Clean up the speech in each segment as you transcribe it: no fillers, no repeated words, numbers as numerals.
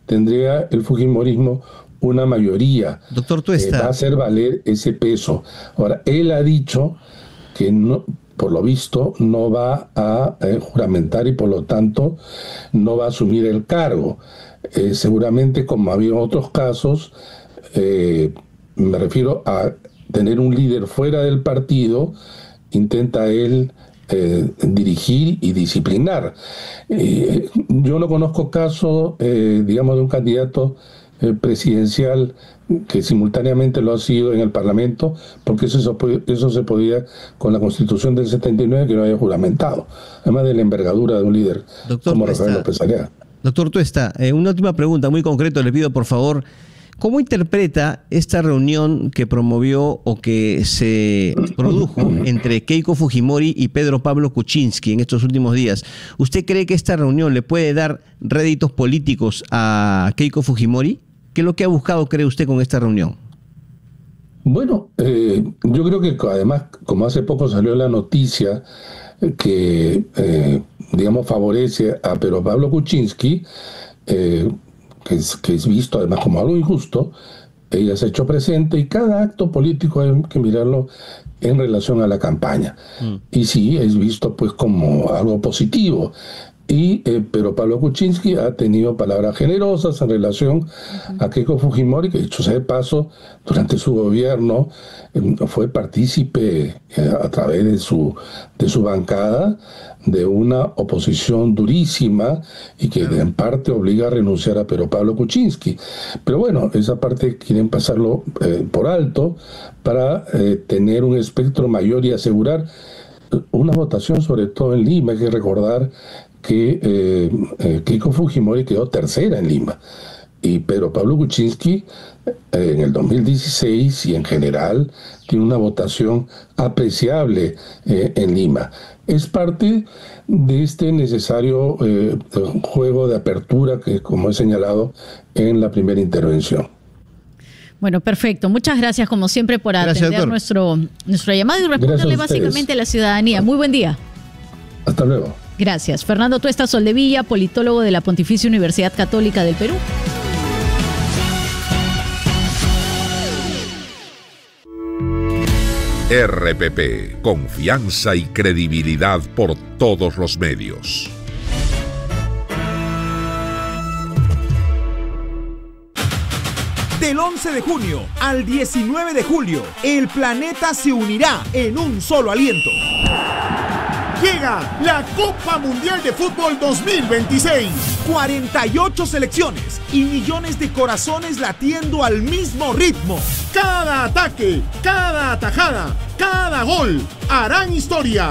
tendría el fujimorismo una mayoría. Doctor Tuesta, va a hacer valer ese peso. Ahora, él ha dicho que no, por lo visto no va a juramentar y por lo tanto no va a asumir el cargo. Seguramente, como había otros casos, me refiero a tener un líder fuera del partido, intenta él dirigir y disciplinar. Yo no conozco caso, digamos, de un candidato presidencial que simultáneamente lo ha sido en el Parlamento, porque eso se podía con la Constitución del 79, que no haya juramentado, además de la envergadura de un líder como Rafael López Aliaga. Doctor Tuesta, una última pregunta muy concreta, le pido por favor. ¿Cómo interpreta esta reunión que promovió o que se produjo entre Keiko Fujimori y Pedro Pablo Kuczynski en estos últimos días? ¿Usted cree que esta reunión le puede dar réditos políticos a Keiko Fujimori? ¿Qué es lo que ha buscado, cree usted, con esta reunión? Bueno, yo creo que además, como hace poco salió la noticia que, digamos, favorece a Pedro Pablo Kuczynski, que es visto además como algo injusto, ella se ha hecho presente y cada acto político hay que mirarlo en relación a la campaña. Y sí, es visto pues como algo positivo. Pero Pablo Kuczynski ha tenido palabras generosas en relación a Keiko Fujimori, que dicho sea de paso, durante su gobierno fue partícipe a través de su bancada de una oposición durísima y que en parte obliga a renunciar a Pedro Pablo Kuczynski. Pero bueno, esa parte quieren pasarlo por alto para tener un espectro mayor y asegurar una votación, sobre todo en Lima. Hay que recordar que Keiko Fujimori quedó tercera en Lima y Pedro Pablo Kuczynski en el 2016 y en general tiene una votación apreciable en Lima. Es parte de este necesario juego de apertura que, como he señalado en la primera intervención. Bueno, perfecto. Muchas gracias, como siempre, por atender nuestro llamado y responderle básicamente a la ciudadanía. Muy buen día. Hasta luego. Gracias. Fernando Tuesta Soldevilla, politólogo de la Pontificia Universidad Católica del Perú. RPP, confianza y credibilidad por todos los medios. Del 11 de junio al 19 de julio, el planeta se unirá en un solo aliento. Llega la Copa Mundial de Fútbol 2026. 48 selecciones y millones de corazones latiendo al mismo ritmo. Cada ataque, cada atajada, cada gol harán historia.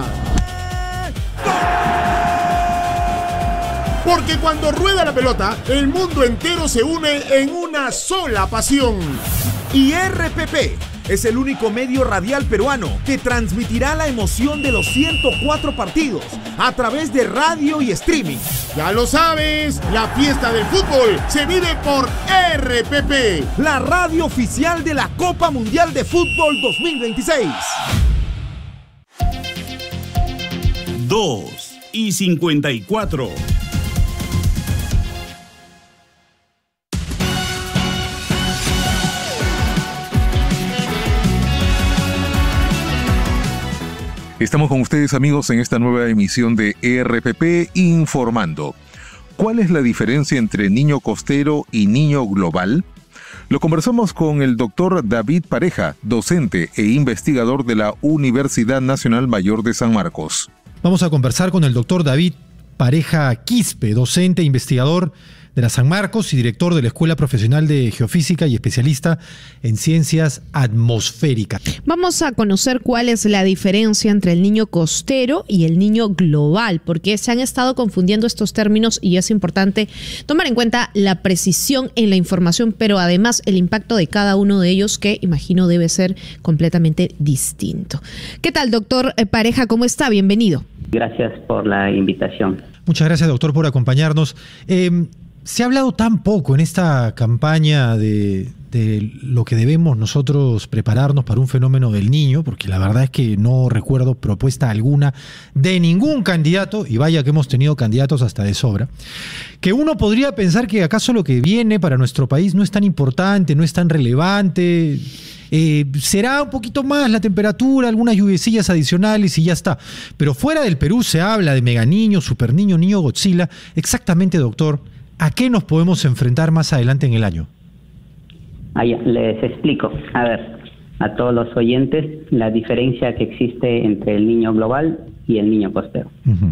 Porque cuando rueda la pelota, el mundo entero se une en una sola pasión. Y RPP es el único medio radial peruano que transmitirá la emoción de los 104 partidos a través de radio y streaming. Ya lo sabes, la fiesta del fútbol se vive por RPP, la radio oficial de la Copa Mundial de Fútbol 2026. 2:54. Estamos con ustedes, amigos, en esta nueva emisión de RPP Informando. ¿Cuál es la diferencia entre niño costero y niño global? Lo conversamos con el doctor David Pareja, docente e investigador de la Universidad Nacional Mayor de San Marcos. Vamos a conversar con el doctor David Pareja Quispe, docente e investigador de la San Marcos y director de la Escuela Profesional de Geofísica y especialista en ciencias atmosféricas. Vamos a conocer cuál es la diferencia entre el niño costero y el niño global, porque se han estado confundiendo estos términos y es importante tomar en cuenta la precisión en la información, pero además el impacto de cada uno de ellos, que imagino debe ser completamente distinto. ¿Qué tal, doctor Pareja? ¿Cómo está? Bienvenido. Gracias por la invitación. Muchas gracias, doctor, por acompañarnos. Se ha hablado tan poco en esta campaña de de lo que debemos nosotros prepararnos para un fenómeno del Niño, porque la verdad es que no recuerdo propuesta alguna de ningún candidato, y vaya que hemos tenido candidatos hasta de sobra, que uno podría pensar que acaso lo que viene para nuestro país no es tan importante, no es tan relevante, será un poquito más la temperatura, algunas lluviecillas adicionales y ya está. Pero fuera del Perú se habla de Mega Niño, Super Niño, Niño Godzilla. Exactamente, doctor, ¿a qué nos podemos enfrentar más adelante en el año? Les explico. A ver, a todos los oyentes, la diferencia que existe entre el niño global y el niño costero.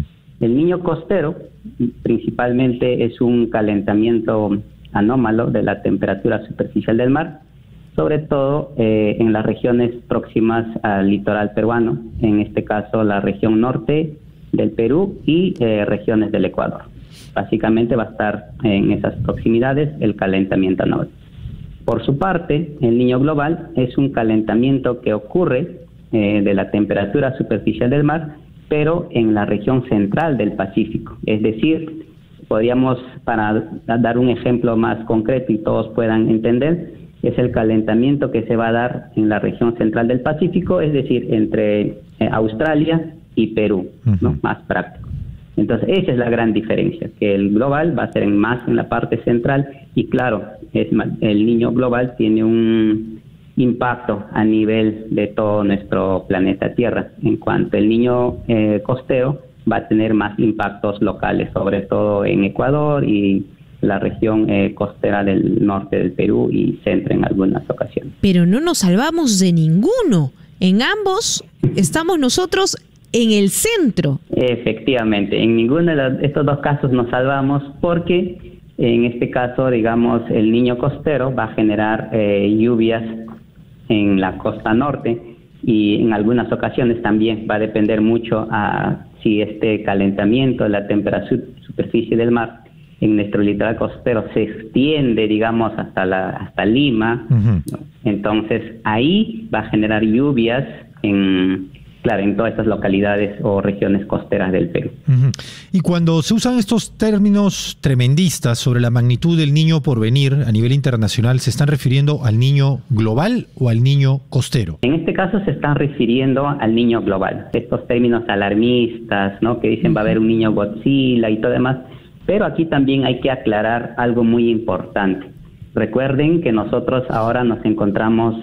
El niño costero principalmente es un calentamiento anómalo de la temperatura superficial del mar, sobre todo en las regiones próximas al litoral peruano, en este caso la región norte del Perú y regiones del Ecuador. Básicamente va a estar en esas proximidades el calentamiento anual. Por su parte, el niño global es un calentamiento que ocurre de la temperatura superficial del mar, pero en la región central del Pacífico. Es decir, podríamos, para dar un ejemplo más concreto y todos puedan entender, es el calentamiento que se va a dar en la región central del Pacífico, es decir, entre Australia y Perú, ¿no? Más práctico. Entonces, esa es la gran diferencia, que el global va a ser más en la parte central y claro, el niño global tiene un impacto a nivel de todo nuestro planeta Tierra. En cuanto el niño costero va a tener más impactos locales, sobre todo en Ecuador y la región costera del norte del Perú y centro en algunas ocasiones. Pero no nos salvamos de ninguno. En ambos estamos nosotros en el centro. Efectivamente, en ninguno de estos dos casos nos salvamos porque en este caso, digamos, el niño costero va a generar lluvias en la costa norte y en algunas ocasiones también va a depender mucho a si este calentamiento de la temperatura superficie del mar en nuestro litoral costero se extiende, digamos, hasta Lima. ¿No? Entonces ahí va a generar lluvias en todas estas localidades o regiones costeras del Perú. Y cuando se usan estos términos tremendistas sobre la magnitud del niño por venir a nivel internacional, ¿se están refiriendo al niño global o al niño costero? En este caso se están refiriendo al niño global. Estos términos alarmistas, ¿no? Que dicen va a haber un niño Godzilla y todo demás. Pero aquí también hay que aclarar algo muy importante. Recuerden que nosotros ahora nos encontramos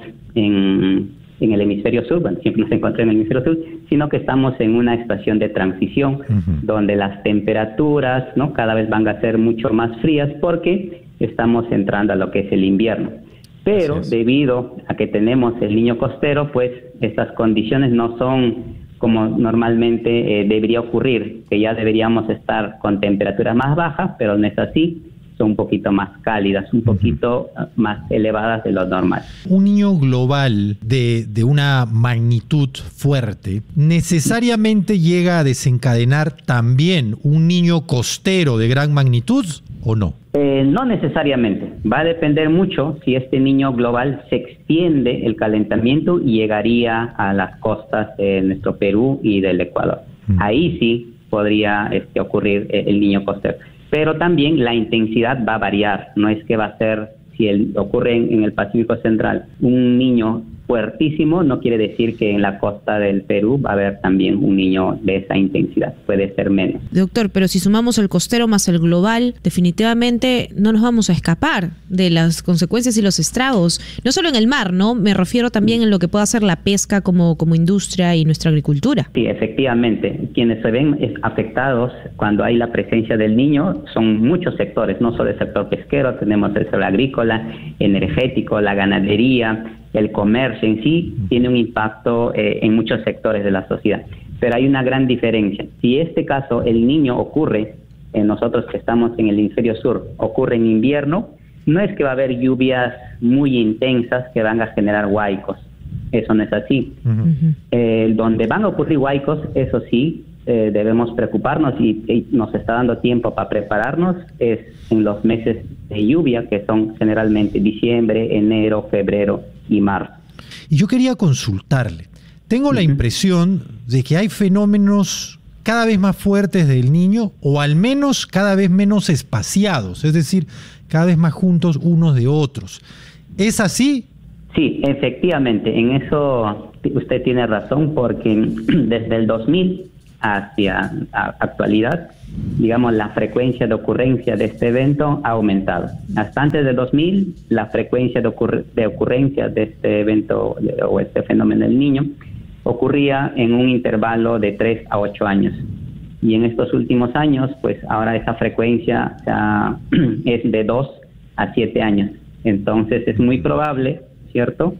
en el hemisferio sur, bueno, siempre nos encontramos en el hemisferio sur, sino que estamos en una estación de transición donde las temperaturas, ¿no? Cada vez van a ser mucho más frías porque estamos entrando a lo que es el invierno. Pero debido a que tenemos el niño costero, pues estas condiciones no son como normalmente debería ocurrir, que ya deberíamos estar con temperaturas más bajas, pero no es así. Son un poquito más cálidas, un poquito más elevadas de lo normal. Un niño global de una magnitud fuerte necesariamente llega a desencadenar también un niño costero de gran magnitud, ¿o no? No necesariamente. Va a depender mucho si este niño global se extiende el calentamiento y llegaría a las costas de nuestro Perú y del Ecuador. Ahí sí podría ocurrir el niño costero. Pero también la intensidad va a variar. No es que va a ser, si ocurre en el Pacífico Central, un niño fuertísimo, no quiere decir que en la costa del Perú va a haber también un niño de esa intensidad. Puede ser menos. Doctor, pero si sumamos el costero más el global, definitivamente no nos vamos a escapar de las consecuencias y los estragos. No solo en el mar, ¿no? Me refiero también en lo que pueda ser la pesca como industria y nuestra agricultura. Sí, efectivamente. Quienes se ven afectados cuando hay la presencia del niño son muchos sectores, no solo el sector pesquero, tenemos el sector agrícola, energético, la ganadería, el comercio en sí tiene un impacto en muchos sectores de la sociedad. Pero hay una gran diferencia. Si este caso, el niño ocurre, nosotros que estamos en el hemisferio sur, ocurre en invierno, no es que va a haber lluvias muy intensas que van a generar huaicos. Eso no es así. Donde van a ocurrir huaicos, eso sí, debemos preocuparnos y nos está dando tiempo para prepararnos, es en los meses de lluvia, que son generalmente diciembre, enero, febrero y marzo. Y yo quería consultarle. Tengo la impresión de que hay fenómenos cada vez más fuertes del niño, o al menos cada vez menos espaciados, es decir, cada vez más juntos unos de otros. ¿Es así? Sí, efectivamente, en eso usted tiene razón, porque desde el 2000 hacia actualidad, digamos, la frecuencia de ocurrencia de este evento ha aumentado. Hasta antes de 2000, la frecuencia de ocurrencia de este evento o este fenómeno del niño ocurría en un intervalo de 3 a 8 años. Y en estos últimos años, pues ahora esa frecuencia es de 2 a 7 años. Entonces es muy probable, ¿cierto?,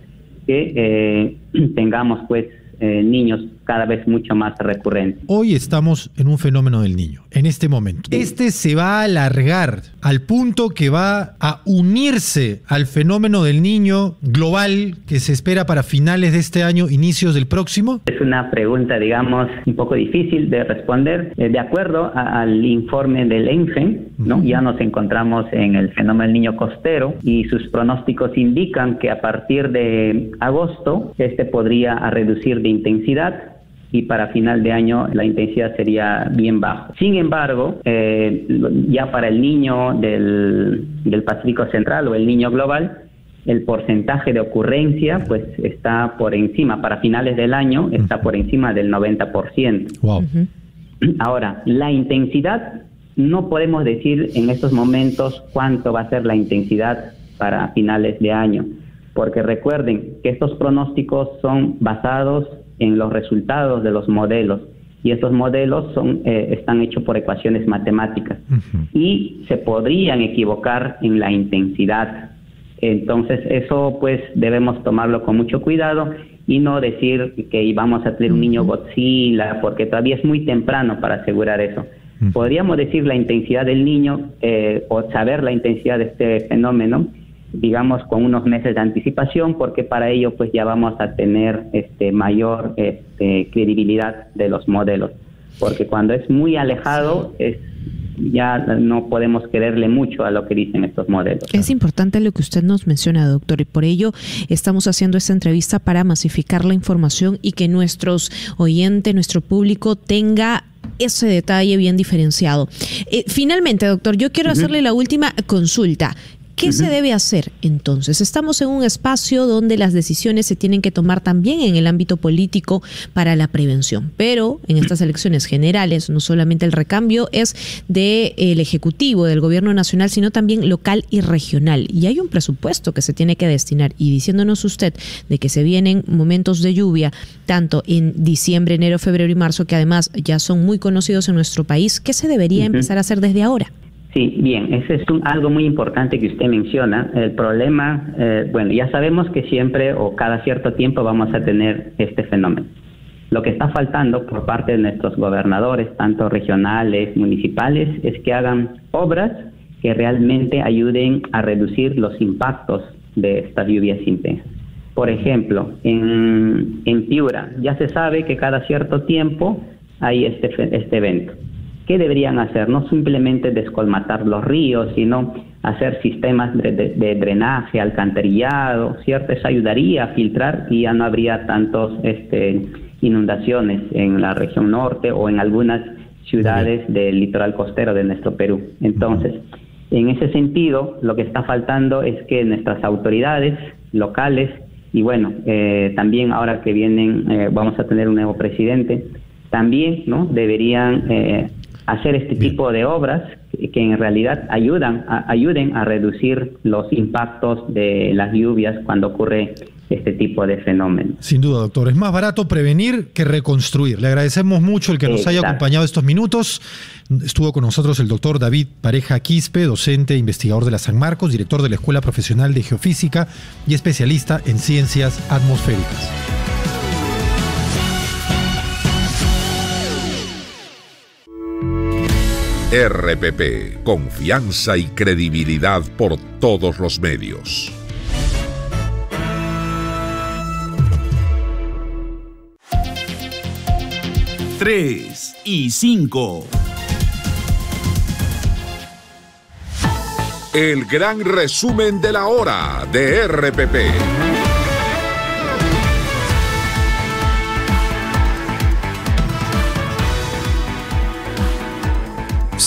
que tengamos pues niños cada vez mucho más recurrentes. Hoy estamos en un fenómeno del niño, en este momento. Este se va a alargar al punto que va a unirse al fenómeno del niño global que se espera para finales de este año, inicios del próximo. Es una pregunta, digamos, un poco difícil de responder. De acuerdo al informe del ENFEN, ¿no? Ya nos encontramos en el fenómeno del niño costero y sus pronósticos indican que a partir de agosto este podría reducir de intensidad y para final de año la intensidad sería bien baja. Sin embargo, ya para el niño del Pacífico Central o el niño global, el porcentaje de ocurrencia pues está por encima, para finales del año está por encima del 90%. Wow. Ahora, la intensidad, no podemos decir en estos momentos cuánto va a ser la intensidad para finales de año, porque recuerden que estos pronósticos son basados en los resultados de los modelos, y estos modelos están hechos por ecuaciones matemáticas y se podrían equivocar en la intensidad. Entonces eso pues debemos tomarlo con mucho cuidado y no decir que vamos a tener un niño Godzilla, porque todavía es muy temprano para asegurar eso. Podríamos decir la intensidad del niño o saber la intensidad de este fenómeno, digamos, con unos meses de anticipación, porque para ello pues ya vamos a tener mayor credibilidad de los modelos, porque cuando es muy alejado ya no podemos creerle mucho a lo que dicen estos modelos. Es importante lo que usted nos menciona, doctor, y por ello estamos haciendo esta entrevista para masificar la información y que nuestros oyentes, nuestro público tenga ese detalle bien diferenciado. Finalmente, doctor, yo quiero hacerle la última consulta. ¿Qué se debe hacer entonces? Estamos en un espacio donde las decisiones se tienen que tomar también en el ámbito político para la prevención, pero en estas elecciones generales no solamente el recambio es del Ejecutivo, del Gobierno Nacional, sino también local y regional, y hay un presupuesto que se tiene que destinar, y diciéndonos usted de que se vienen momentos de lluvia tanto en diciembre, enero, febrero y marzo, que además ya son muy conocidos en nuestro país, ¿qué se debería empezar a hacer desde ahora? Sí, bien, ese es algo muy importante que usted menciona. El problema, bueno, ya sabemos que siempre o cada cierto tiempo vamos a tener este fenómeno. Lo que está faltando por parte de nuestros gobernadores, tanto regionales, municipales, es que hagan obras que realmente ayuden a reducir los impactos de estas lluvias intensas. Por ejemplo, en Piura ya se sabe que cada cierto tiempo hay este evento. ¿Qué deberían hacer? No simplemente descolmatar los ríos, sino hacer sistemas de drenaje, alcantarillado, ¿cierto? Eso ayudaría a filtrar y ya no habría tantos inundaciones en la región norte o en algunas ciudades del litoral costero de nuestro Perú. Entonces, en ese sentido, lo que está faltando es que nuestras autoridades locales, y bueno, también ahora que vamos a tener un nuevo presidente, también, ¿no?, deberían hacer este tipo de obras que en realidad ayuden a reducir los impactos de las lluvias cuando ocurre este tipo de fenómenos. Sin duda, doctor. Es más barato prevenir que reconstruir. Le agradecemos mucho el que nos haya acompañado estos minutos. Estuvo con nosotros el doctor David Pareja Quispe, docente e investigador de la San Marcos, director de la Escuela Profesional de Geofísica y especialista en ciencias atmosféricas. RPP, confianza y credibilidad por todos los medios. Tres y 5. El gran resumen de la hora de RPP.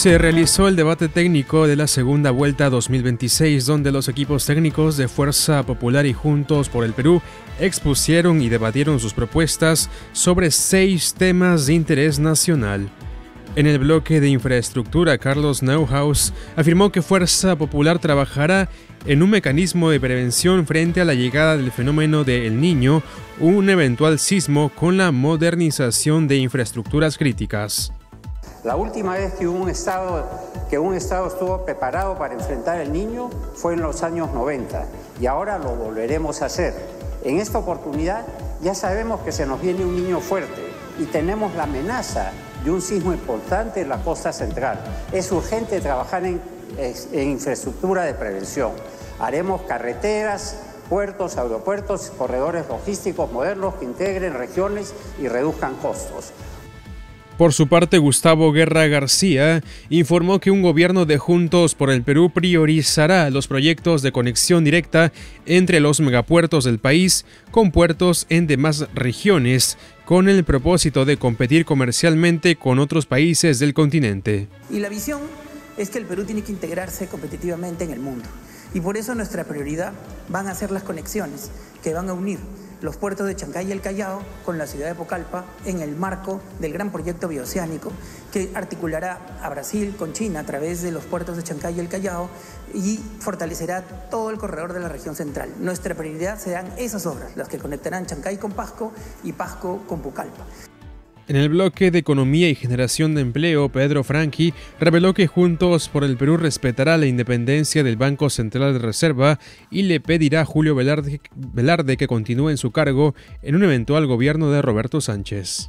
Se realizó el debate técnico de la segunda vuelta 2026, donde los equipos técnicos de Fuerza Popular y Juntos por el Perú expusieron y debatieron sus propuestas sobre 6 temas de interés nacional. En el bloque de infraestructura, Carlos Neuhaus afirmó que Fuerza Popular trabajará en un mecanismo de prevención frente a la llegada del fenómeno de El Niño, un eventual sismo, con la modernización de infraestructuras críticas. La última vez que un Estado estuvo preparado para enfrentar El Niño fue en los años 90 y ahora lo volveremos a hacer. En esta oportunidad ya sabemos que se nos viene un niño fuerte y tenemos la amenaza de un sismo importante en la costa central. Es urgente trabajar en infraestructura de prevención. Haremos carreteras, puertos, aeropuertos, corredores logísticos modernos que integren regiones y reduzcan costos. Por su parte, Gustavo Guerra García informó que un gobierno de Juntos por el Perú priorizará los proyectos de conexión directa entre los megapuertos del país con puertos en demás regiones, con el propósito de competir comercialmente con otros países del continente. Y la visión es que el Perú tiene que integrarse competitivamente en el mundo. Y por eso nuestra prioridad van a ser las conexiones que van a unir los puertos de Chancay y El Callao con la ciudad de Pucallpa en el marco del gran proyecto bioceánico que articulará a Brasil con China a través de los puertos de Chancay y El Callao y fortalecerá todo el corredor de la región central. Nuestra prioridad serán esas obras, las que conectarán Chancay con Pasco y Pasco con Pucallpa. En el bloque de Economía y Generación de Empleo, Pedro Franqui reveló que Juntos por el Perú respetará la independencia del Banco Central de Reserva y le pedirá a Julio Velarde que continúe en su cargo en un eventual gobierno de Roberto Sánchez.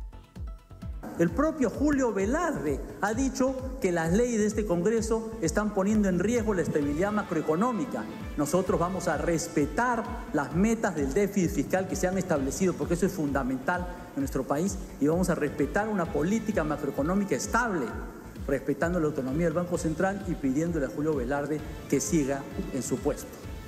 El propio Julio Velarde ha dicho que las leyes de este Congreso están poniendo en riesgo la estabilidad macroeconómica. Nosotros vamos a respetar las metas del déficit fiscal que se han establecido, porque eso es fundamental en nuestro país, y vamos a respetar una política macroeconómica estable, respetando la autonomía del Banco Central y pidiéndole a Julio Velarde que siga en su puesto.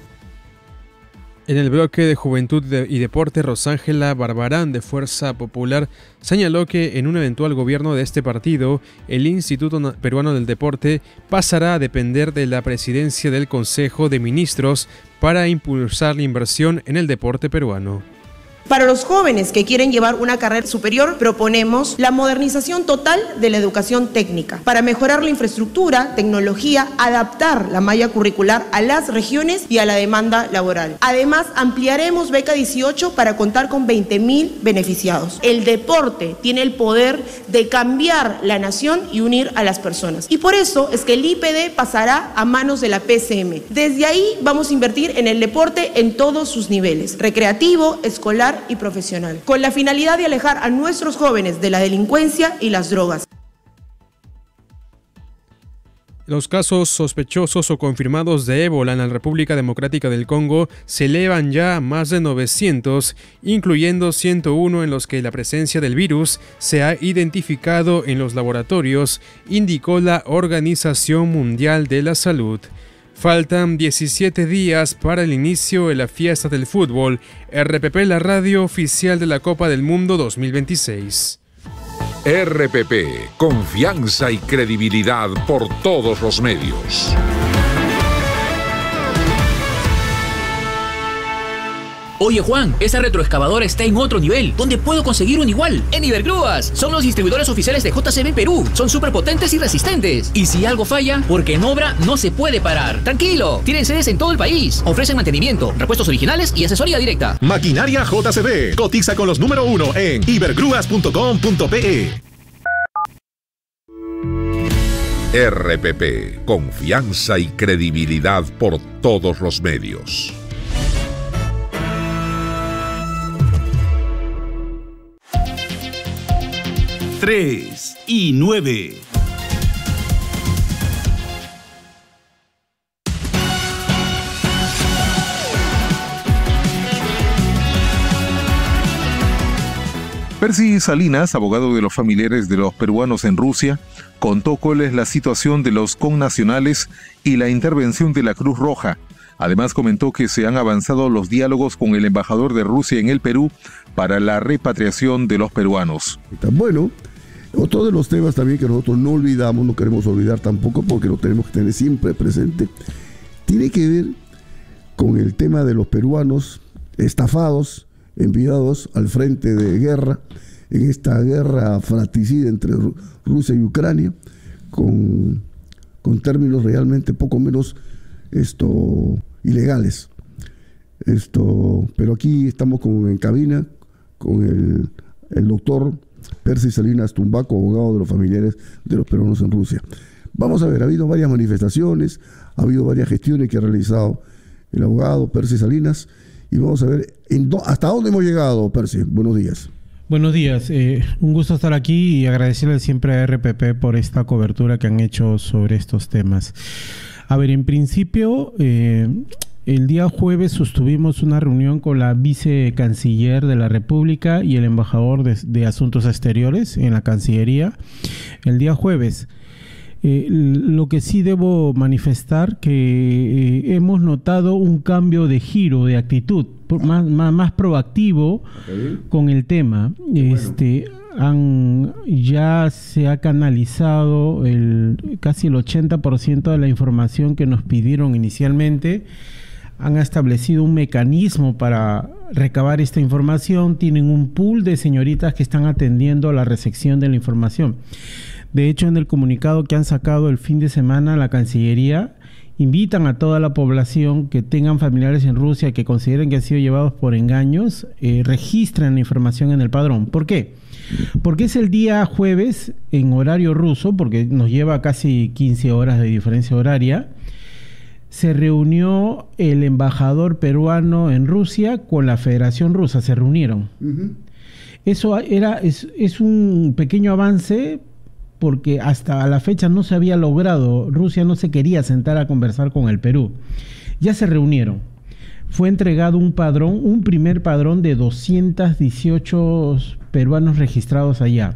En el bloque de Juventud y Deporte, Rosángela Barbarán, de Fuerza Popular, señaló que en un eventual gobierno de este partido, el Instituto Peruano del Deporte pasará a depender de la presidencia del Consejo de Ministros para impulsar la inversión en el deporte peruano. Para los jóvenes que quieren llevar una carrera superior, proponemos la modernización total de la educación técnica para mejorar la infraestructura, tecnología, adaptar la malla curricular a las regiones y a la demanda laboral. Además, ampliaremos Beca 18 para contar con 20.000 beneficiados. El deporte tiene el poder de cambiar la nación y unir a las personas. Y por eso es que el IPD pasará a manos de la PCM. Desde ahí vamos a invertir en el deporte en todos sus niveles, recreativo, escolar y profesional, con la finalidad de alejar a nuestros jóvenes de la delincuencia y las drogas. Los casos sospechosos o confirmados de ébola en la República Democrática del Congo se elevan ya a más de 900, incluyendo 101 en los que la presencia del virus se ha identificado en los laboratorios, indicó la Organización Mundial de la Salud. Faltan 17 días para el inicio de la fiesta del fútbol. RPP, la radio oficial de la Copa del Mundo 2026. RPP, confianza y credibilidad por todos los medios. Oye Juan, esa retroexcavadora está en otro nivel. ¿Dónde puedo conseguir un igual? En Ibergrúas. Son los distribuidores oficiales de JCB Perú. Son súper potentes y resistentes. Y si algo falla, porque en obra no se puede parar. Tranquilo, tienen sedes en todo el país. Ofrecen mantenimiento, repuestos originales y asesoría directa. Maquinaria JCB. Cotiza con los número 1 en ibergrúas.com.pe. RPP, confianza y credibilidad por todos los medios. Tres y 9. Percy Salinas, abogado de los familiares de los peruanos en Rusia, contó cuál es la situación de los connacionales y la intervención de la Cruz Roja. Además comentó que se han avanzado los diálogos con el embajador de Rusia en el Perú para la repatriación de los peruanos. Bueno, Otro de los temas también que nosotros no olvidamos, no queremos olvidar tampoco, porque lo tenemos que tener siempre presente, tiene que ver con el tema de los peruanos estafados, enviados al frente de guerra, en esta guerra fratricida entre Rusia y Ucrania, con términos realmente poco menos ilegales. Pero aquí estamos en cabina con el doctor Percy Salinas Tumbaco, abogado de los familiares de los peruanos en Rusia. Vamos a ver, ha habido varias manifestaciones, ha habido varias gestiones que ha realizado el abogado Percy Salinas, y vamos a ver hasta dónde hemos llegado. Percy, buenos días. Buenos días, un gusto estar aquí y agradecerle siempre a RPP por esta cobertura que han hecho sobre estos temas. A ver, en principio, el día jueves sostuvimos una reunión con la vicecanciller de la República y el embajador de Asuntos Exteriores en la Cancillería. El día jueves, lo que sí debo manifestar que hemos notado un cambio de giro, de actitud, más proactivo con el tema. Ya se ha canalizado casi el 80% de la información que nos pidieron inicialmente. Han establecido un mecanismo para recabar esta información. Tienen un pool de señoritas que están atendiendo la recepción de la información. De hecho, en el comunicado que han sacado el fin de semana, la Cancillería invitan a toda la población que tengan familiares en Rusia que consideren que han sido llevados por engaños, registren la información en el padrón. ¿Por qué? Porque es el día jueves en horario ruso, porque nos lleva casi 15 horas de diferencia horaria. Se reunió el embajador peruano en Rusia con la Federación Rusa, se reunieron. Eso es un pequeño avance, porque hasta la fecha no se había logrado, Rusia no se quería sentar a conversar con el Perú. Ya se reunieron. Fue entregado un primer padrón de 218 peruanos registrados allá.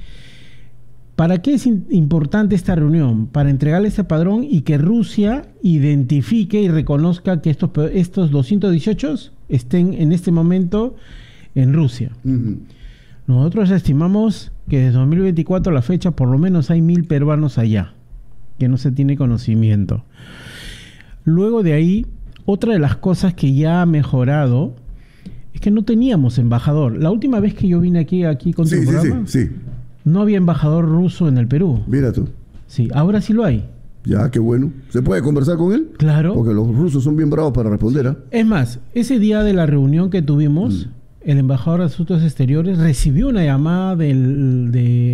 ¿Para qué es importante esta reunión? Para entregarle ese padrón y que Rusia identifique y reconozca que estos 218 estén en este momento en Rusia. Nosotros estimamos que desde 2024 a la fecha por lo menos hay 1.000 peruanos allá, que no se tiene conocimiento. Luego de ahí, otra de las cosas que ya ha mejorado es que no teníamos embajador. La última vez que yo vine aquí con tu programa, no había embajador ruso en el Perú. Mira tú. Sí, ahora sí lo hay. Ya, qué bueno. ¿Se puede conversar con él? Claro. Porque los rusos son bien bravos para responder. Es más, ese día de la reunión que tuvimos, el embajador de Asuntos Exteriores recibió una llamada del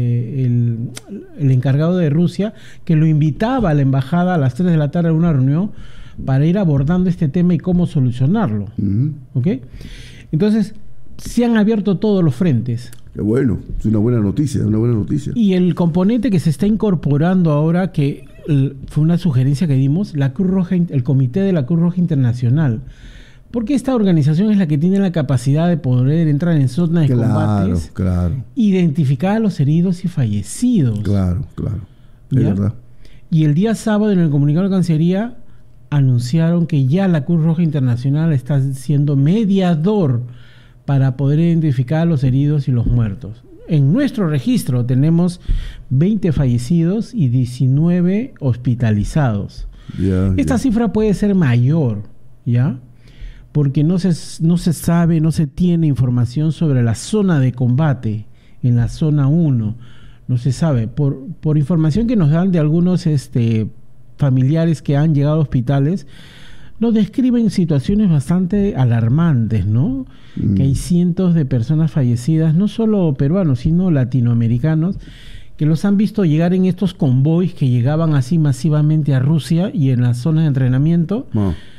encargado de Rusia, que lo invitaba a la embajada a las 3 de la tarde a una reunión para ir abordando este tema y cómo solucionarlo. ¿Ok? Entonces, se han abierto todos los frentes. Qué bueno, es una buena noticia, Y el componente que se está incorporando ahora, que fue una sugerencia que dimos, la Cruz Roja, el Comité de la Cruz Roja Internacional. Porque esta organización es la que tiene la capacidad de poder entrar en zonas de combates, identificar a los heridos y fallecidos. Claro. Es verdad. Y el día sábado, en el comunicado de la Cancillería, anunciaron que ya la Cruz Roja Internacional está siendo mediador para poder identificar a los heridos y los muertos. En nuestro registro tenemos 20 fallecidos y 19 hospitalizados. Esta cifra puede ser mayor, ¿ya? Porque no se sabe, no se tiene información sobre la zona de combate en la zona 1. No se sabe. Por información que nos dan de algunos familiares que han llegado a hospitales, nos describen situaciones bastante alarmantes, ¿no? Que hay cientos de personas fallecidas, no solo peruanos, sino latinoamericanos, que los han visto llegar en estos convoys que llegaban así masivamente a Rusia y en las zonas de entrenamiento,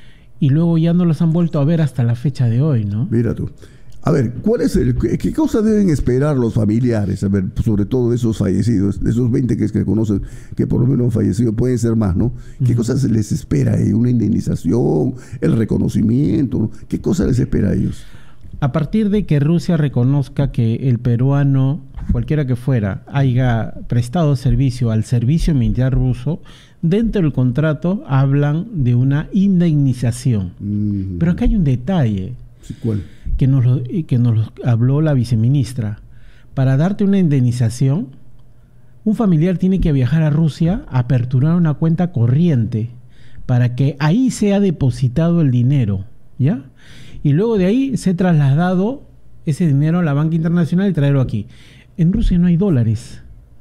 y luego ya no los han vuelto a ver hasta la fecha de hoy, ¿no? Mira tú. A ver, ¿qué cosas deben esperar los familiares? A ver, sobre todo de esos fallecidos, de esos 20 que conocen, que por lo menos han fallecido, pueden ser más, ¿no? ¿Qué cosas les espera? ¿Una indemnización? ¿El reconocimiento? ¿No? ¿Qué cosas les espera a ellos? A partir de que Rusia reconozca que el peruano, cualquiera que fuera, haya prestado servicio al servicio militar ruso, dentro del contrato hablan de una indemnización. Pero acá hay un detalle. ¿Cuál? Que nos lo habló la viceministra. Para darte una indemnización, un familiar tiene que viajar a Rusia, aperturar una cuenta corriente para que ahí sea depositado el dinero, ¿ya? Y luego de ahí se ha trasladado ese dinero a la banca internacional y traerlo aquí. En Rusia no hay dólares.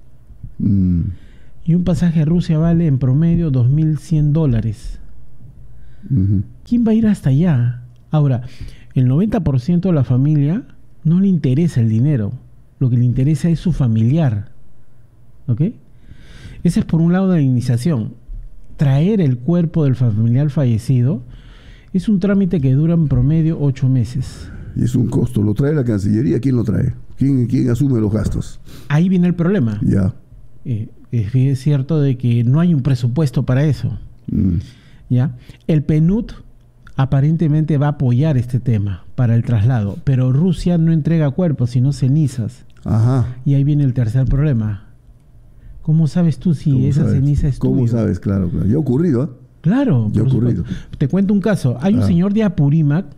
Y un pasaje a Rusia vale en promedio $2.100. ¿Quién va a ir hasta allá? Ahora, el 90% de la familia no le interesa el dinero. Lo que le interesa es su familiar. ¿Ok? Ese es por un lado de la indemnización. Traer el cuerpo del familiar fallecido es un trámite que dura en promedio 8 meses. Y es un costo. ¿Lo trae la Cancillería? ¿Quién lo trae? ¿Quién asume los gastos? Ahí viene el problema. Ya. Es cierto de que no hay un presupuesto para eso. ¿Ya? El PNUD aparentemente va a apoyar este tema para el traslado, pero Rusia no entrega cuerpos, sino cenizas. Ajá. Y ahí viene el tercer problema. ¿Cómo sabes tú si esa ceniza es tuya? ¿Cómo sabes? Claro. Ya ha ocurrido, ¿eh? Claro. Ya ha ocurrido. Te cuento un caso. Hay un señor de Apurímac,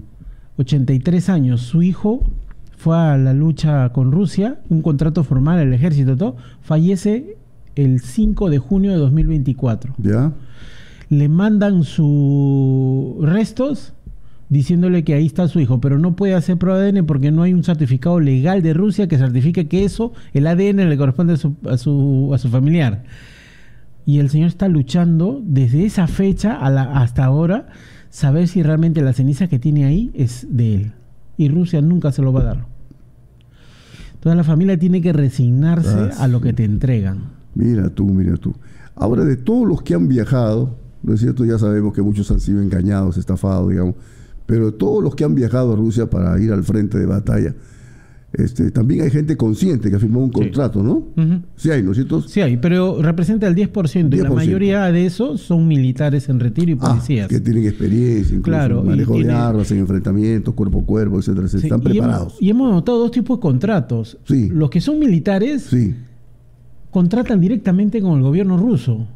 83 años. Su hijo fue a la lucha con Rusia, un contrato formal al ejército, todo. Fallece el 5 de junio de 2024. Ya. Le mandan sus restos diciéndole que ahí está su hijo, pero no puede hacer prueba de ADN porque no hay un certificado legal de Rusia que certifique que eso, el ADN le corresponde a su familiar. Y el señor está luchando desde esa fecha hasta ahora saber si realmente la ceniza que tiene ahí es de él. Y Rusia nunca se lo va a dar. Toda la familia tiene que resignarse a lo que te entregan. Mira tú. Ahora, de todos los que han viajado, ¿no es cierto? Ya sabemos que muchos han sido engañados, estafados, digamos. Pero de todos los que han viajado a Rusia para ir al frente de batalla, también hay gente consciente que ha firmado un contrato, ¿no? Sí hay, ¿no es cierto? Sí hay, pero representa el 10%. Y la mayoría de esos son militares en retiro y policías. Que tienen experiencia, incluso en manejo de armas, en enfrentamientos, cuerpo a cuerpo, etcétera. Sí, están preparados. Y hemos notado dos tipos de contratos. Sí. Los que son militares contratan directamente con el gobierno ruso.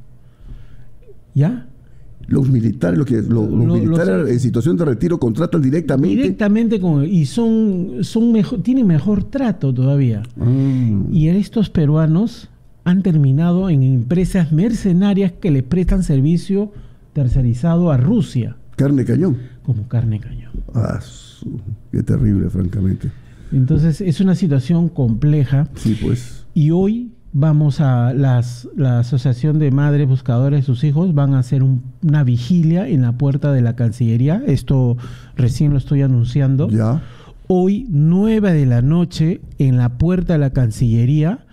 ¿Ya? Los militares, los militares en situación de retiro contratan directamente con, y tienen mejor trato todavía. Y estos peruanos han terminado en empresas mercenarias que le prestan servicio tercerizado a Rusia. Carne cañón. Como carne cañón. Qué terrible, francamente. Entonces es una situación compleja. Sí, pues. Y hoy vamos a la Asociación de Madres Buscadoras de sus Hijos, van a hacer una vigilia en la puerta de la Cancillería. Esto recién lo estoy anunciando. Ya. Hoy, 9 de la noche, en la puerta de la Cancillería,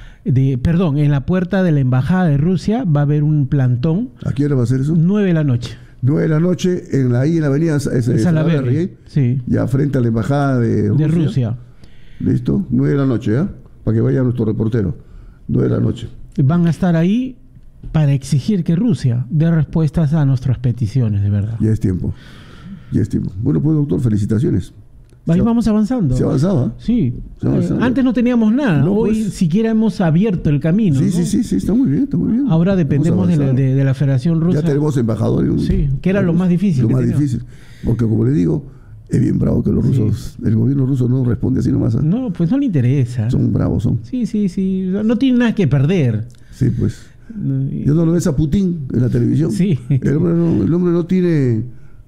en la puerta de la Embajada de Rusia, va a haber un plantón. ¿A qué hora va a ser eso? 9 de la noche. 9 de la noche, ahí en la avenida Salaberry, sí. Ya frente a la Embajada de Rusia. ¿Listo? 9 de la noche, ¿ya? Para que vaya nuestro reportero. 9 de la noche. Van a estar ahí para exigir que Rusia dé respuestas a nuestras peticiones, de verdad. Ya es tiempo. Bueno, pues doctor, felicitaciones. Ahí vamos avanzando. ¿Se avanzaba? Sí. Antes no teníamos nada. No, hoy siquiera hemos abierto el camino. Sí, está muy bien, Ahora dependemos de la Federación Rusa. Ya tenemos embajadores. Sí, que era lo más difícil. Lo más difícil. Porque como le digo, es bien bravo que los rusos, el gobierno ruso no responde así nomás. No, pues no le interesa. Son bravos, son. Sí. No tiene nada que perder. Sí, pues. ¿Ya no lo ves a Putin en la televisión? Sí. El hombre no tiene...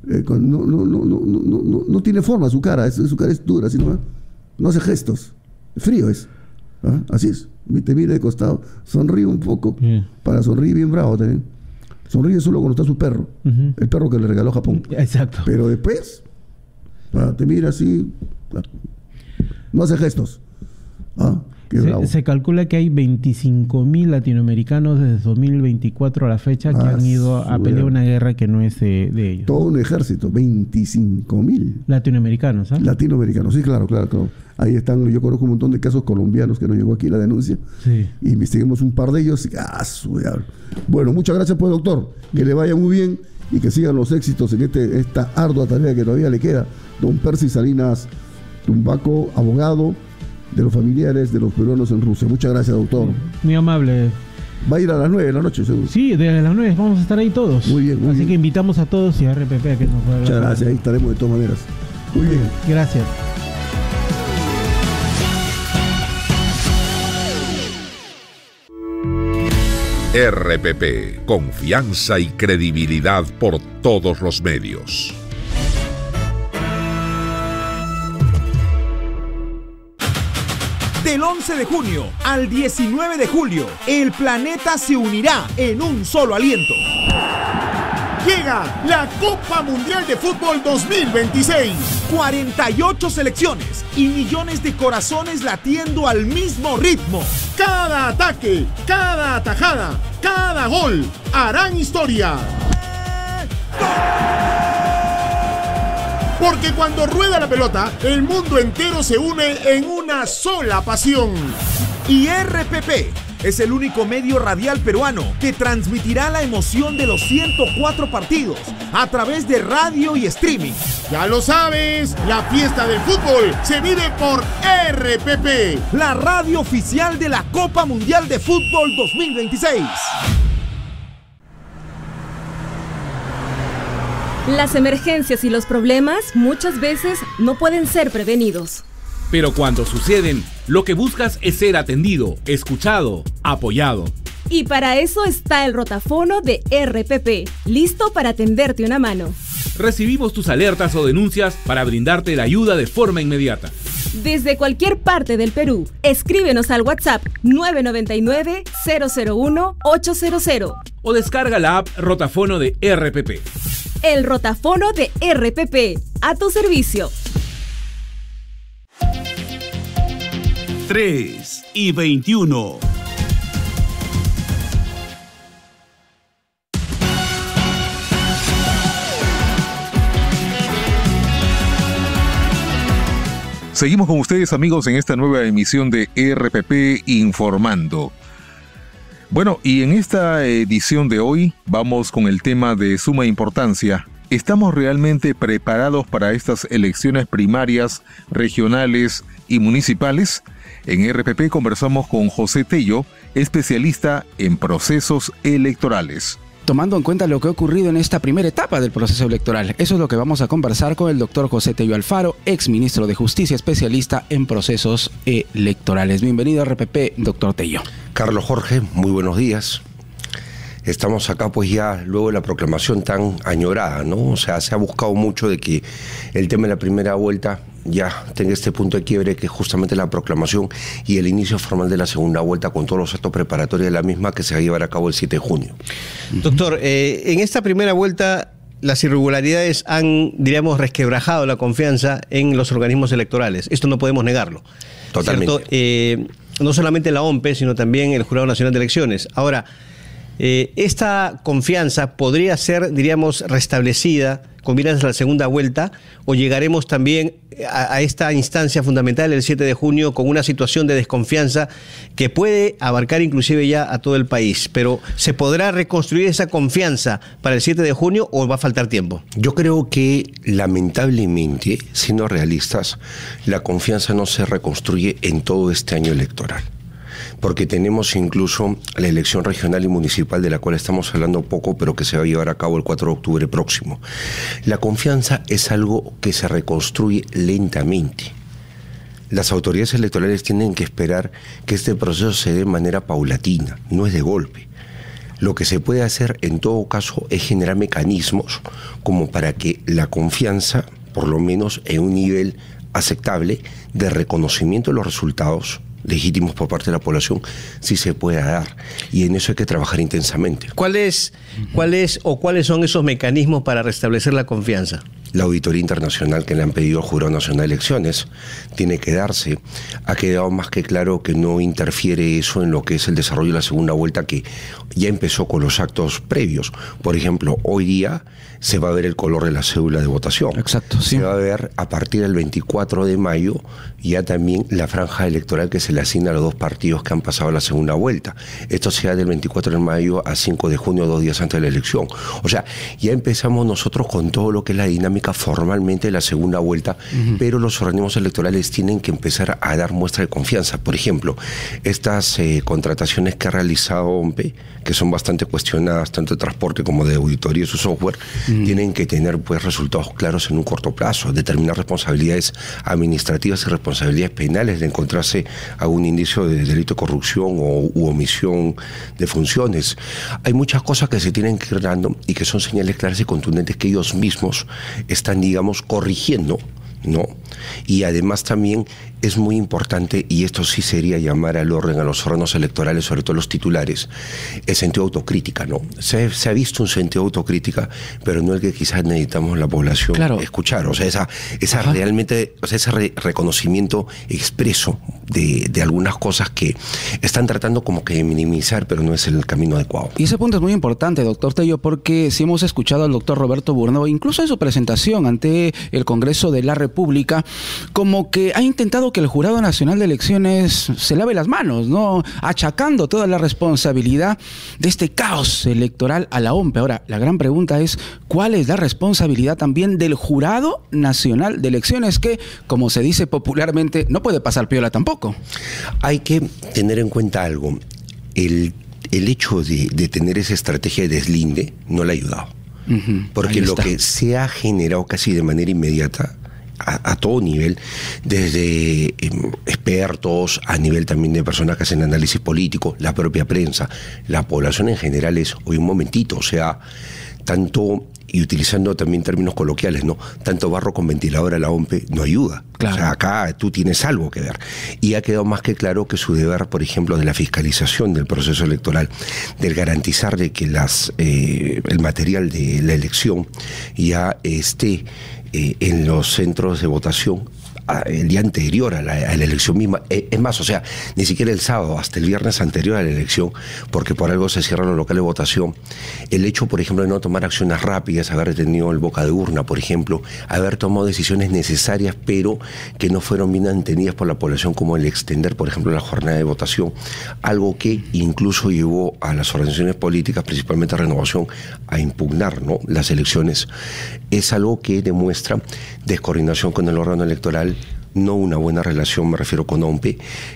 no tiene forma su cara. Su cara es dura, así nomás. No hace gestos. Frío es. Así es. Te mira de costado. Sonríe un poco. Para sonreír bien bravo también. Sonríe solo cuando está su perro. El perro que le regaló Japón. Exacto. Pero después... te mira así, no hace gestos. Se calcula que hay 25.000 latinoamericanos desde 2024 a la fecha que han ido a pelear una guerra que no es de ellos. Todo un ejército, 25.000 latinoamericanos. Latinoamericanos, sí, claro. Ahí están, yo conozco un montón de casos colombianos que no llegó aquí la denuncia. Sí. Y investiguemos un par de ellos. Bueno, muchas gracias pues, doctor. Que le vaya muy bien y que sigan los éxitos en esta ardua tarea que todavía le queda. Don Percy Salinas Tumbaco, abogado de los familiares de los peruanos en Rusia. Muchas gracias, doctor. Muy amable. Va a ir a las 9 de la noche, seguro. Sí, de las 9 vamos a estar ahí todos. Muy bien. Así que invitamos a todos y a RPP a que nos pueda. Muchas gracias, ahí estaremos de todas maneras. Muy bien. Gracias. RPP, confianza y credibilidad por todos los medios. Del 11 de junio al 19 de julio, el planeta se unirá en un solo aliento. Llega la Copa Mundial de Fútbol 2026. 48 selecciones y millones de corazones latiendo al mismo ritmo. Cada ataque, cada atajada, cada gol harán historia. Porque cuando rueda la pelota, el mundo entero se une en una sola pasión. Y RPP es el único medio radial peruano que transmitirá la emoción de los 104 partidos a través de radio y streaming. Ya lo sabes, la fiesta del fútbol se vive por RPP, la radio oficial de la Copa Mundial de Fútbol 2026. Las emergencias y los problemas muchas veces no pueden ser prevenidos. Pero cuando suceden, lo que buscas es ser atendido, escuchado, apoyado. Y para eso está el rotafono de RPP, listo para tenderte una mano. Recibimos tus alertas o denuncias para brindarte la ayuda de forma inmediata. Desde cualquier parte del Perú, escríbenos al WhatsApp 999-001-800 o descarga la app Rotafono de RPP. El rotafono de RPP, a tu servicio. 3:21. Seguimos con ustedes, amigos, en esta nueva emisión de RPP Informando. Bueno, y en esta edición de hoy vamos con el tema de suma importancia. ¿Estamos realmente preparados para estas elecciones primarias, regionales y municipales? En RPP conversamos con José Tello, especialista en procesos electorales. Tomando en cuenta lo que ha ocurrido en esta primera etapa del proceso electoral. Eso es lo que vamos a conversar con el doctor José Tello Alfaro, ex ministro de Justicia, especialista en procesos electorales. Bienvenido a RPP, doctor Tello. Carlos Jorge, muy buenos días. Estamos acá pues ya luego de la proclamación tan añorada, ¿no? O sea, se ha buscado mucho de que el tema de la primera vuelta ya tenga este punto de quiebre, que es justamente la proclamación y el inicio formal de la segunda vuelta con todos los actos preparatorios de la misma que se va a llevar a cabo el 7 de junio. Doctor, en esta primera vuelta las irregularidades han, diríamos, resquebrajado la confianza en los organismos electorales. Esto no podemos negarlo. Totalmente. No solamente la OMPE, sino también el Jurado Nacional de Elecciones. Ahora, ¿esta confianza podría ser, diríamos, restablecida con miras a la segunda vuelta, o llegaremos también a esta instancia fundamental el 7 de junio con una situación de desconfianza que puede abarcar inclusive ya a todo el país? Pero ¿se podrá reconstruir esa confianza para el 7 de junio o va a faltar tiempo? Yo creo que lamentablemente, siendo realistas, la confianza no se reconstruye en todo este año electoral, porque tenemos incluso la elección regional y municipal de la cual estamos hablando poco, pero que se va a llevar a cabo el 4 de octubre próximo. La confianza es algo que se reconstruye lentamente. Las autoridades electorales tienen que esperar que este proceso se dé de manera paulatina, no es de golpe. Lo que se puede hacer en todo caso es generar mecanismos como para que la confianza, por lo menos en un nivel aceptable de reconocimiento de los resultados legítimos por parte de la población, sí se pueda dar, y en eso hay que trabajar intensamente. ¿Cuáles son esos mecanismos para restablecer la confianza? La auditoría internacional que le han pedido al Jurado Nacional de Elecciones tiene que darse. Ha quedado más que claro que no interfiere eso en lo que es el desarrollo de la segunda vuelta, que ya empezó con los actos previos. Por ejemplo, hoy día se va a ver el color de la cédula de votación. Exacto, sí. Se va a ver a partir del 24 de mayo ya también la franja electoral que se le asigna a los dos partidos que han pasado la segunda vuelta. Esto se da del 24 de mayo a 5 de junio, 2 días antes de la elección. O sea, ya empezamos nosotros con todo lo que es la dinámica formalmente de la segunda vuelta, pero los organismos electorales tienen que empezar a dar muestra de confianza. Por ejemplo, estas contrataciones que ha realizado OMPE, que son bastante cuestionadas, tanto de transporte como de auditoría y su software, tienen que tener pues resultados claros en un corto plazo, determinar responsabilidades administrativas y responsabilidades penales de encontrarse algún indicio de delito de corrupción u omisión de funciones. Hay muchas cosas que se tienen que ir dando y que son señales claras y contundentes que ellos mismos están, digamos, corrigiendo, ¿no? Y además también es muy importante, y esto sí sería llamar al orden a los órganos electorales, sobre todo los titulares, el sentido de autocrítica, ¿no? Se ha visto un sentido de autocrítica, pero no el que quizás necesitamos la población escuchar. O sea, esa realmente, o sea, ese reconocimiento expreso de algunas cosas que están tratando como que de minimizar, pero no es el camino adecuado. Y ese punto es muy importante, doctor Tello, porque si hemos escuchado al doctor Roberto Burnau, incluso en su presentación ante el Congreso de la República, como que ha intentado que el Jurado Nacional de Elecciones se lave las manos, ¿no? Achacando toda la responsabilidad de este caos electoral a la OMPE. Ahora, la gran pregunta es, ¿cuál es la responsabilidad también del Jurado Nacional de Elecciones que, como se dice popularmente, no puede pasar piola tampoco? Hay que tener en cuenta algo. El hecho de tener esa estrategia de deslinde no le ha ayudado. Porque lo que se ha generado casi de manera inmediata a todo nivel, desde expertos, a nivel también de personas que hacen análisis político, la propia prensa, la población en general es, hoy un momentito, o sea, tanto, y utilizando también términos coloquiales, ¿no? Tanto barro con ventilador a la OMPE no ayuda. Claro. O sea, acá tú tienes algo que ver. Y ha quedado más que claro que su deber, por ejemplo, de la fiscalización del proceso electoral, del garantizar de que el material de la elección ya esté en los centros de votación el día anterior a la elección misma. Es más, o sea, ni siquiera el sábado, hasta el viernes anterior a la elección, porque por algo se cierran los locales de votación. El hecho, por ejemplo, de no tomar acciones rápidas, haber detenido el boca de urna, por ejemplo, haber tomado decisiones necesarias, pero que no fueron bien entendidas por la población, como el extender, por ejemplo, la jornada de votación, algo que incluso llevó a las organizaciones políticas, principalmente a Renovación, a impugnar, ¿no?, las elecciones. Es algo que demuestra descoordinación con el órgano electoral, no una buena relación, me refiero con OMPE,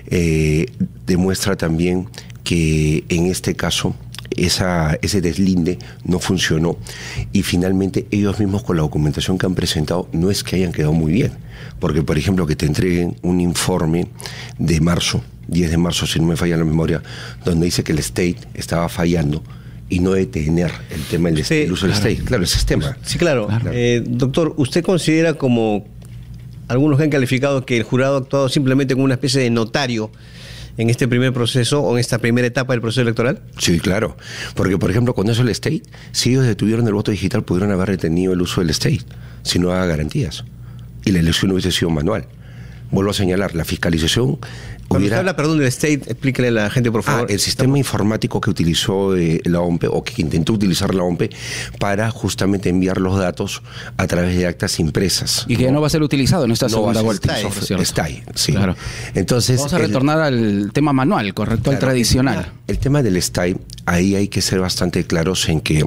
demuestra también que en este caso ese deslinde no funcionó y finalmente ellos mismos con la documentación que han presentado no es que hayan quedado muy bien, porque por ejemplo que te entreguen un informe de marzo, 10 de marzo si no me falla la memoria, donde dice que el State estaba fallando y no detener el tema del uso del State, claro, ese es tema. Sí, claro. Doctor, ¿usted considera, como algunos que han calificado, que el jurado ha actuado simplemente como una especie de notario en este primer proceso o en esta primera etapa del proceso electoral? Sí, claro. Porque, por ejemplo, con eso el State, si ellos detuvieron el voto digital, pudieron haber retenido el uso del State, si no da garantías. Y la elección hubiese sido manual. Vuelvo a señalar, la fiscalización Cuando usted habla, perdón, del State, explíquele a la gente, por favor. El sistema informático que utilizó la OMPE, o que intentó utilizar la OMPE, para justamente enviar los datos a través de actas impresas. Y que no va a ser utilizado en esta segunda vuelta. Está ahí, sí. Claro. Entonces, vamos a retornar al tema manual, correcto, al tradicional. El tema del STAI, ahí hay que ser bastante claros en que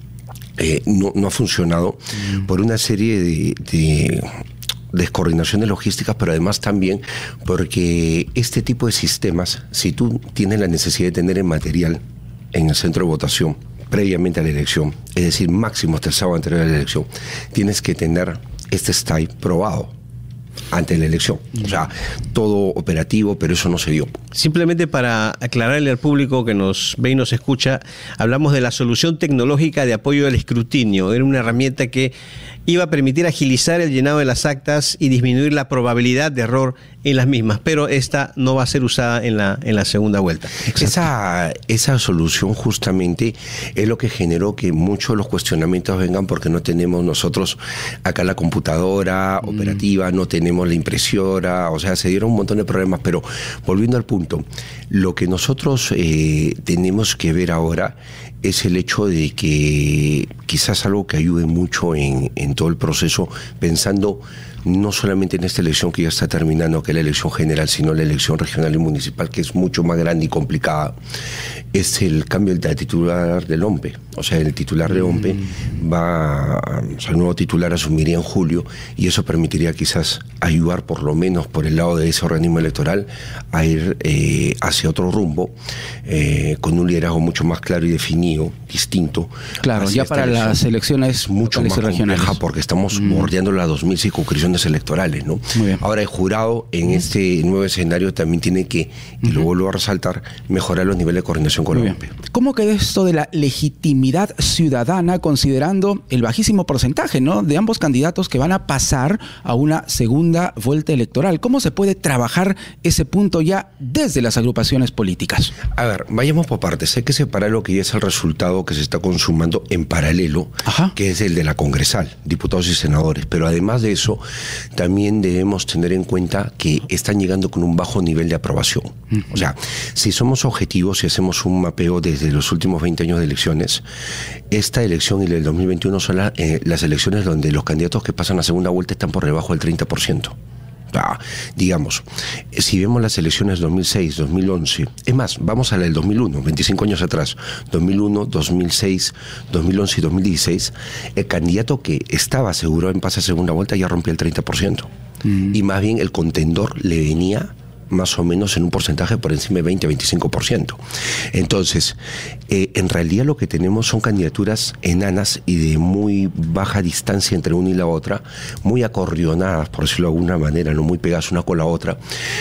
no ha funcionado por una serie de descoordinaciones logísticas, pero además también porque este tipo de sistemas, si tú tienes la necesidad de tener el material en el centro de votación previamente a la elección, es decir, máximo hasta el sábado anterior a la elección, tienes que tener este STAI probado ante la elección. O sea, todo operativo, pero eso no se dio. Simplemente para aclararle al público que nos ve y nos escucha, hablamos de la solución tecnológica de apoyo al escrutinio. Era una herramienta que iba a permitir agilizar el llenado de las actas y disminuir la probabilidad de error en las mismas, pero esta no va a ser usada en la segunda vuelta. Esa solución justamente es lo que generó que muchos de los cuestionamientos vengan porque no tenemos nosotros acá la computadora operativa, no tenemos la impresora, o sea, se dieron un montón de problemas, pero volviendo al punto, lo que nosotros tenemos que ver ahora es el hecho de que quizás algo que ayude mucho en todo el proceso, pensando no solamente en esta elección que ya está terminando, que es la elección general, sino la elección regional y municipal, que es mucho más grande y complicada, es el cambio de titular del OMPE. O sea, el titular de OMPE el nuevo titular asumiría en julio, y eso permitiría quizás ayudar, por lo menos por el lado de ese organismo electoral, a ir hacia otro rumbo, con un liderazgo mucho más claro y definido, distinto. Claro, ya para las elecciones mucho más regionales, compleja, porque estamos bordeando las 2000 circunscripciones electorales, ¿no? Muy bien. Ahora el jurado en este nuevo escenario también tiene que, y lo vuelvo a resaltar, mejorar los niveles de coordinación con la OMPE. ¿Cómo queda esto de la legitimidad ciudadana, considerando el bajísimo porcentaje, ¿no?, de ambos candidatos que van a pasar a una segunda vuelta electoral? ¿Cómo se puede trabajar ese punto ya desde las agrupaciones políticas? A ver, vayamos por partes. Hay que separar lo que ya es el resultado que se está consumando en paralelo, que es el de la congresal, diputados y senadores. Pero además de eso, también debemos tener en cuenta que están llegando con un bajo nivel de aprobación. O sea, si somos objetivos y hacemos un mapeo desde los últimos 20 años de elecciones, esta elección y la del 2021 son las elecciones donde los candidatos que pasan a segunda vuelta están por debajo del 30%. Digamos, si vemos las elecciones 2006, 2011, es más, vamos a la del 2001, 25 años atrás, 2001, 2006, 2011 y 2016, el candidato que estaba asegurado en pase a segunda vuelta ya rompía el 30%. Y más bien el contendor le venía más o menos en un porcentaje por encima de 20-25%. Entonces, en realidad lo que tenemos son candidaturas enanas y de muy baja distancia entre una y la otra, muy acorrionadas, por decirlo de alguna manera, no muy pegadas una con la otra,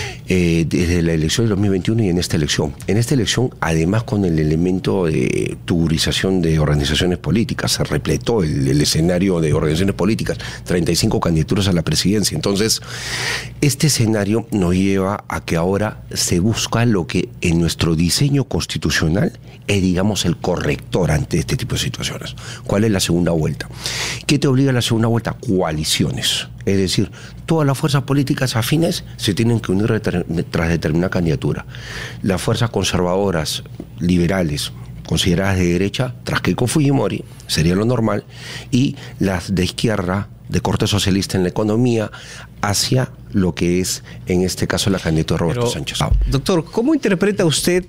desde la elección del 2021 y en esta elección. En esta elección, además con el elemento de tuburización de organizaciones políticas, se repletó el escenario de organizaciones políticas, 35 candidaturas a la presidencia. Entonces, este escenario nos lleva a que ahora se busca lo que en nuestro diseño constitucional es, digamos, el corrector ante este tipo de situaciones. ¿Cuál es la segunda vuelta? ¿Qué te obliga a la segunda vuelta? Coaliciones. Es decir, todas las fuerzas políticas afines se tienen que unir tras determinada candidatura. Las fuerzas conservadoras, liberales, consideradas de derecha, tras Keiko Fujimori, sería lo normal, y las de izquierda, de corte socialista en la economía, hacia lo que es, en este caso, la candidatura de Roberto Sánchez. Doctor, ¿cómo interpreta usted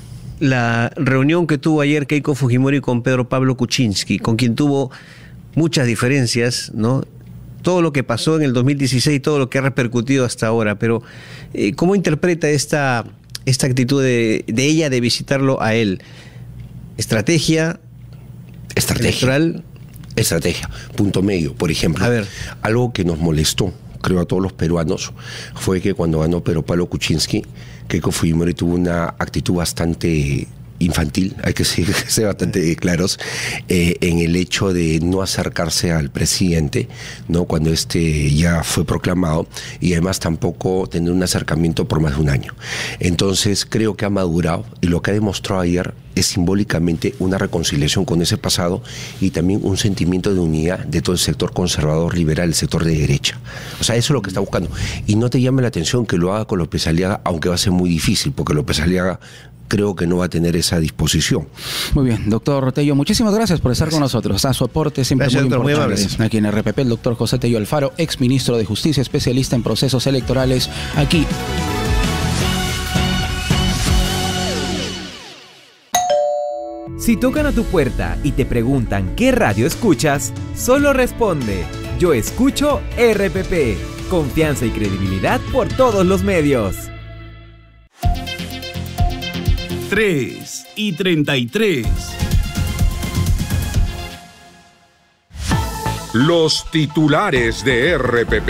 la reunión que tuvo ayer Keiko Fujimori con Pedro Pablo Kuczynski, con quien tuvo muchas diferencias, ¿no? Todo lo que pasó en el 2016, todo lo que ha repercutido hasta ahora, pero ¿cómo interpreta esta actitud de ella de visitarlo a él? ¿Estrategia? ¿Electoral? Estrategia, punto medio. Por ejemplo, algo que nos molestó, creo, a todos los peruanos, fue que cuando ganó Pedro Pablo Kuczynski, Keiko Fujimori tuvo una actitud bastante infantil, hay que ser bastante claros, en el hecho de no acercarse al presidente, ¿no?, cuando este ya fue proclamado, y además tampoco tener un acercamiento por más de un año. Entonces creo que ha madurado, y lo que ha demostrado ayer es simbólicamente una reconciliación con ese pasado y también un sentimiento de unidad de todo el sector conservador, liberal, el sector de derecha. O sea, eso es lo que está buscando. Y no te llame la atención que lo haga con López Aliaga, aunque va a ser muy difícil, porque López Aliaga creo que no va a tener esa disposición. Muy bien, doctor Tello, muchísimas gracias por estar con nosotros. A su aporte siempre muy importante. Aquí en RPP, el doctor José Tello Alfaro, ex ministro de Justicia, especialista en procesos electorales, aquí. Si tocan a tu puerta y te preguntan qué radio escuchas, solo responde: yo escucho RPP. Confianza y credibilidad por todos los medios. 3:33. Los titulares de RPP.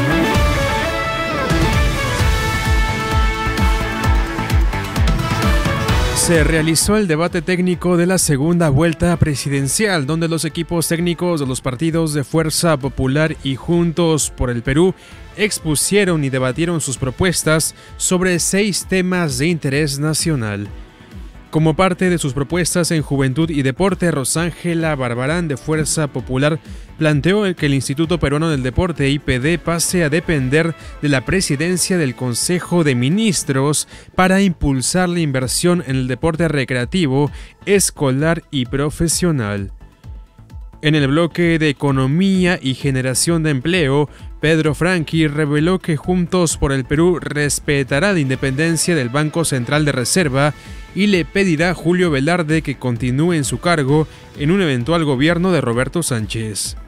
Se realizó el debate técnico de la segunda vuelta presidencial, donde los equipos técnicos de los partidos de Fuerza Popular y Juntos por el Perú expusieron y debatieron sus propuestas sobre 6 temas de interés nacional. Como parte de sus propuestas en Juventud y Deporte, Rosángela Barbarán, de Fuerza Popular, planteó que el Instituto Peruano del Deporte, IPD, pase a depender de la presidencia del Consejo de Ministros para impulsar la inversión en el deporte recreativo, escolar y profesional. En el bloque de Economía y Generación de Empleo, Pedro Franqui reveló que Juntos por el Perú respetará la independencia del Banco Central de Reserva y le pedirá a Julio Velarde que continúe en su cargo en un eventual gobierno de Roberto Sánchez.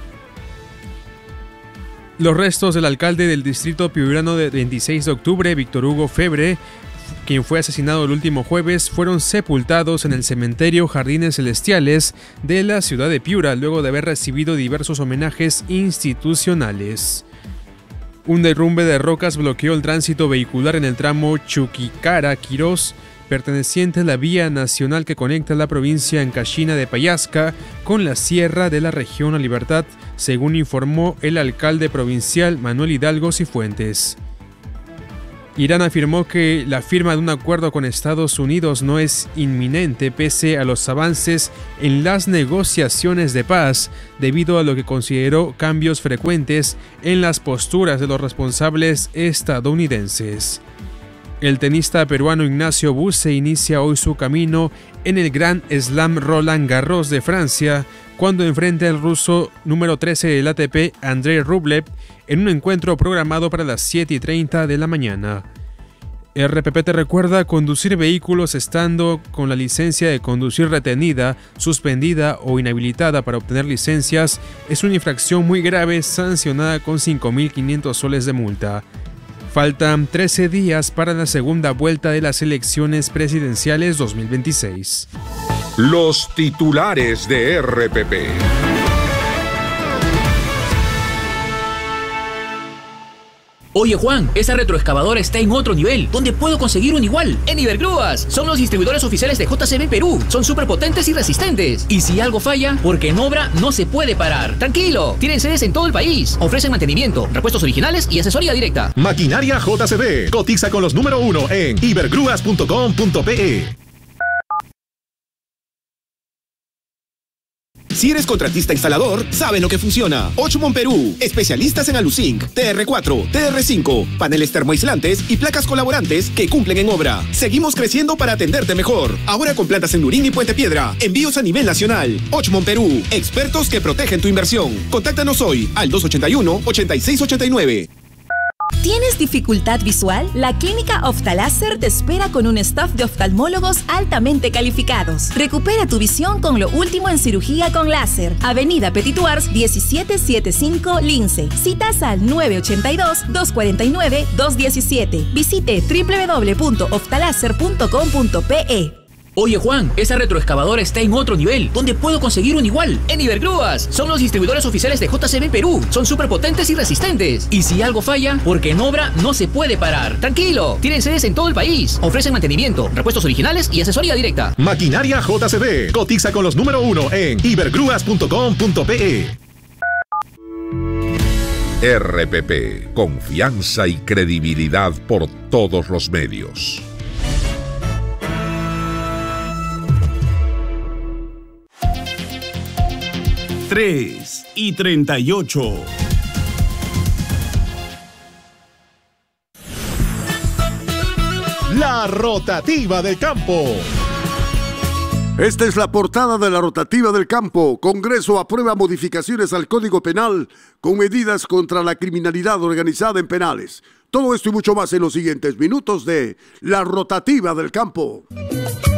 Los restos del alcalde del distrito piurano de 26 de octubre, Víctor Hugo Febre, quien fue asesinado el último jueves, fueron sepultados en el cementerio Jardines Celestiales de la ciudad de Piura, luego de haber recibido diversos homenajes institucionales. Un derrumbe de rocas bloqueó el tránsito vehicular en el tramo Chuquicara-Quirós, perteneciente a la vía nacional que conecta la provincia Ancashina de Payasca con la sierra de la región La Libertad, según informó el alcalde provincial Manuel Hidalgo Cifuentes. Irán afirmó que la firma de un acuerdo con Estados Unidos no es inminente pese a los avances en las negociaciones de paz, debido a lo que consideró cambios frecuentes en las posturas de los responsables estadounidenses. El tenista peruano Ignacio Buse inicia hoy su camino en el Grand Slam Roland Garros de Francia, cuando enfrenta al ruso número 13 del ATP, Andrei Rublev, en un encuentro programado para las 7:30 de la mañana. RPP te recuerda: conducir vehículos estando con la licencia de conducir retenida, suspendida o inhabilitada para obtener licencias es una infracción muy grave sancionada con 5.500 soles de multa. Faltan 13 días para la segunda vuelta de las elecciones presidenciales 2026. Los titulares de RPP. Oye Juan, esa retroexcavadora está en otro nivel. ¿Dónde puedo conseguir un igual? En Ibergrúas. Son los distribuidores oficiales de JCB Perú. Son súper potentes y resistentes. Y si algo falla, porque en obra no se puede parar. Tranquilo, tienen sedes en todo el país. Ofrecen mantenimiento, repuestos originales y asesoría directa. Maquinaria JCB. Cotiza con los número 1 en ibergrúas.com.pe. Si eres contratista instalador, saben lo que funciona. Ochmon Perú, especialistas en Aluzinc, TR4, TR5, paneles termoaislantes y placas colaborantes que cumplen en obra. Seguimos creciendo para atenderte mejor. Ahora con plantas en Lurín y Puente Piedra. Envíos a nivel nacional. Ochmon Perú, expertos que protegen tu inversión. Contáctanos hoy al 281-8689. ¿Tienes dificultad visual? La Clínica Oftaláser te espera con un staff de oftalmólogos altamente calificados. Recupera tu visión con lo último en cirugía con láser. Avenida Petituars 1775 Lince. Citas al 982-249-217. Visite www.oftaláser.com.pe. Oye Juan, esa retroexcavadora está en otro nivel. ¿Dónde puedo conseguir un igual? En Ibergrúas. Son los distribuidores oficiales de JCB Perú. Son súper potentes y resistentes. Y si algo falla, porque en obra no se puede parar. Tranquilo, tienen sedes en todo el país. Ofrecen mantenimiento, repuestos originales y asesoría directa. Maquinaria JCB. Cotiza con los número 1 en ibergrúas.com.pe. RPP. Confianza y credibilidad por todos los medios. Tres y 38. La rotativa del campo. Esta es la portada de la rotativa del campo. Congreso aprueba modificaciones al Código Penal con medidas contra la criminalidad organizada en penales. Todo esto y mucho más en los siguientes minutos de La rotativa del campo.